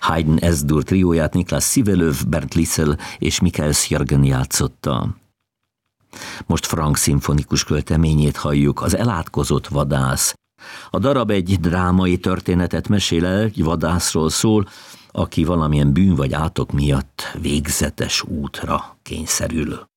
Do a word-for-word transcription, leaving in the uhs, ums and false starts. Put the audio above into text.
Haydn S-dur trióját Niklas Szivelöv, Bernd Liszel és Michael Sjörgen játszotta. Most Franck szimfonikus költeményét halljuk, az Elátkozott vadász. A darab egy drámai történetet mesél el, egy vadászról szól, aki valamilyen bűn vagy átok miatt végzetes útra kényszerül.